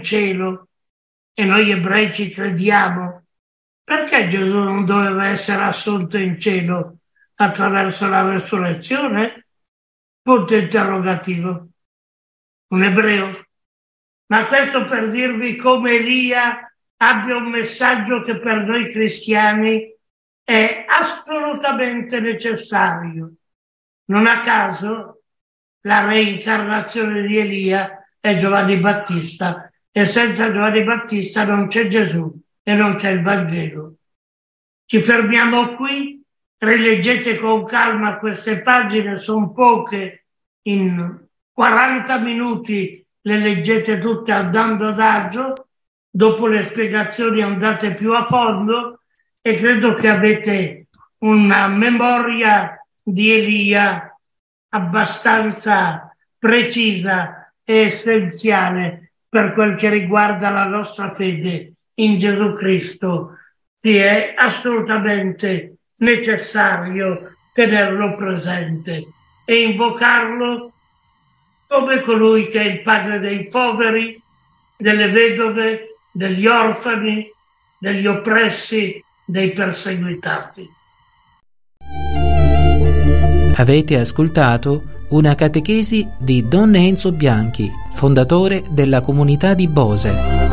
cielo e noi ebrei ci crediamo, perché Gesù non doveva essere assunto in cielo attraverso la resurrezione? Punto interrogativo. Un ebreo. Ma questo per dirvi come Elia abbia un messaggio che per noi cristiani è assolutamente necessario. Non a caso la reincarnazione di Elia è Giovanni Battista e senza Giovanni Battista non c'è Gesù e non c'è il Vangelo. Ci fermiamo qui, rileggete con calma queste pagine, sono poche, in 40 minuti le leggete tutte andando adagio, dopo le spiegazioni andate più a fondo e credo che avete una memoria di Elia abbastanza precisa e essenziale per quel che riguarda la nostra fede in Gesù Cristo, che è assolutamente necessario tenerlo presente e invocarlo come colui che è il padre dei poveri, delle vedove, degli orfani, degli oppressi, dei perseguitati. Avete ascoltato una catechesi di Don Enzo Bianchi, fondatore della comunità di Bose.